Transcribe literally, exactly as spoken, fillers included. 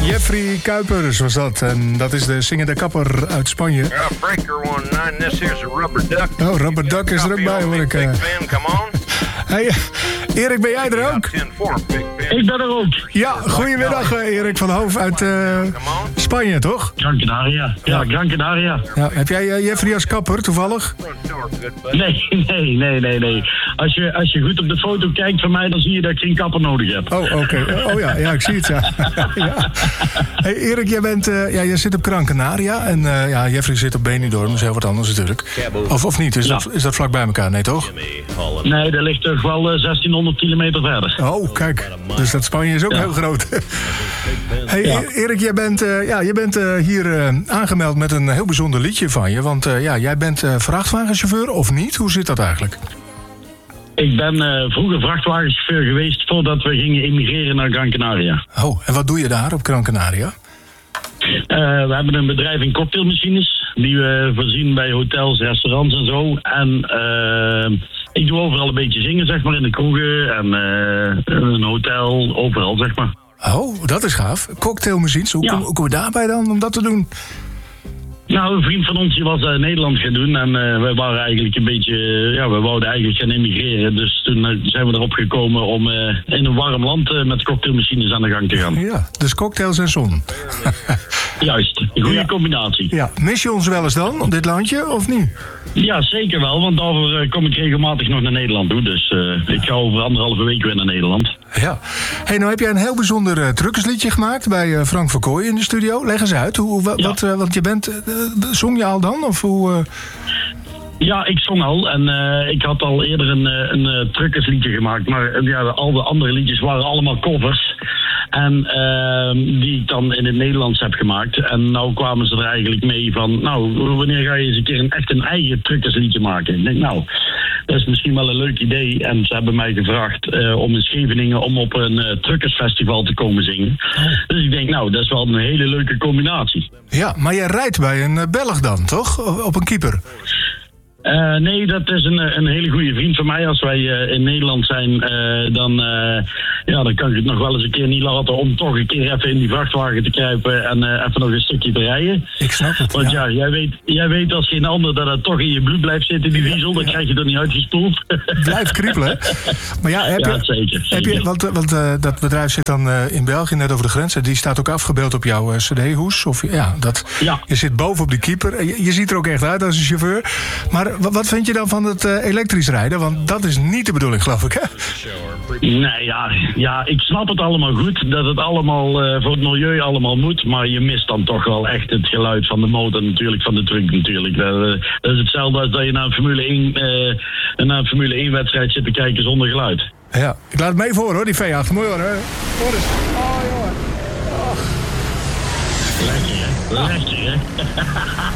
Jeffrey Kuipers was dat. En dat is de zingende kapper uit Spanje. Ja, Breaker one nine, this here's a Rubber Duck. Oh, Rubber Duck is er ook bij, hoor ik. Big fan, come on. Hey, Erik, ben jij er ook? Ik ben er ook. Ja, goedemiddag uh, Erik van Hoof uit uh, Spanje, toch? Gran Canaria. Ja, Gran Canaria. Ja, heb jij uh, Jeffrey als kapper, toevallig? Nee, nee, nee, nee, nee. Als je, als je goed op de foto kijkt van mij, dan zie je dat ik geen kapper nodig heb. Oh, oké. Okay. Oh ja, ja, ik zie het, ja. ja. Hey Erik, jij, bent, uh, ja, jij zit op Gran Canaria en uh, ja, Jeffrey zit op Benidorm, dat is heel wat anders natuurlijk. Of, of niet? Is, ja. dat, is dat vlak bij elkaar? Nee, toch? Nee, dat ligt toch wel uh, zestienhonderd kilometer verder. Oh, kijk. Dus dat Spanje is ook ja. heel groot. Hey ja. Erik, jij bent, uh, ja, jij bent uh, hier uh, aangemeld met een heel bijzonder liedje van je. Want uh, ja, jij bent uh, vrachtwagenchauffeur of niet? Hoe zit dat eigenlijk? Ik ben uh, vroeger vrachtwagenchauffeur geweest voordat we gingen emigreren naar Gran Canaria. Oh, en wat doe je daar op Gran Canaria? Uh, we hebben een bedrijf in cocktailmachines die we voorzien bij hotels, restaurants en zo. En uh, ik doe overal een beetje zingen, zeg maar, in de kroegen en uh, een hotel, overal, zeg maar. Oh, dat is gaaf. Cocktailmachines, hoe, ja. kom, hoe kom je daarbij dan om dat te doen? Nou, een vriend van ons die was uh, Nederland gaan doen en uh, wij waren eigenlijk een beetje, uh, ja, we wouden eigenlijk gaan emigreren. Dus toen uh, zijn we erop gekomen om uh, in een warm land uh, met cocktailmachines aan de gang te gaan. Ja, dus cocktails en zon. Juist, een goede ja. combinatie. Ja, mis je ons wel eens dan, op dit landje, of niet? Ja, zeker wel, want daarvoor uh, kom ik regelmatig nog naar Nederland toe. Dus uh, ik ga over anderhalve week weer naar Nederland. Ja. Hey, nou heb jij een heel bijzonder uh, truckersliedje gemaakt bij uh, Frank van Kooij in de studio. Leg eens uit, hoe, wat, ja. wat, uh, want je bent, uh, zong je al dan? Of hoe... Uh... Ja, ik zong al en uh, ik had al eerder een, een, een truckersliedje gemaakt. Maar uh, ja, al de andere liedjes waren allemaal covers. En uh, die ik dan in het Nederlands heb gemaakt. En nou kwamen ze er eigenlijk mee van... Nou, wanneer ga je eens een keer een, echt een eigen truckersliedje maken? Ik denk, nou, dat is misschien wel een leuk idee. En ze hebben mij gevraagd uh, om in Scheveningen... om op een uh, truckersfestival te komen zingen. Dus ik denk, nou, dat is wel een hele leuke combinatie. Ja, maar jij rijdt bij een Belg dan, toch? Op een keeper? Uh, nee, dat is een, een hele goede vriend van mij. Als wij uh, in Nederland zijn, uh, dan, uh, ja, dan kan ik het nog wel eens een keer niet laten... om toch een keer even in die vrachtwagen te kruipen en uh, even nog een stukje te rijden. Ik snap het, Want ja, ja jij, weet, jij weet als geen ander dat het toch in je bloed blijft zitten, die diesel. Dan ja. krijg je er niet uitgespoeld. Blijft kriebelen. Maar ja, heb ja je, zeker. Heb zeker. je, want want uh, dat bedrijf zit dan uh, in België, net over de grens. Die staat ook afgebeeld op jouw uh, cd-hoes. Of, ja, dat, ja. Je zit boven op die keeper. Je, je ziet er ook echt uit als een chauffeur. Maar wat, wat vind je dan van het uh, elektrisch rijden? Want dat is niet de bedoeling, geloof ik, hè? Nee, ja, ja, ik snap het allemaal goed. Dat het allemaal uh, voor het milieu allemaal moet. Maar je mist dan toch wel echt het geluid van de motor natuurlijk, van de truck natuurlijk. Dat, uh, dat is hetzelfde als dat je naar een Formule één, uh, naar een Formule één wedstrijd zit te kijken zonder geluid. Ja, ik laat het mee voor hoor, die V acht. Mooi hoor, hè? Hoor eens. Oh, jongen. Oh. Lekker, hè? Lekker, hè?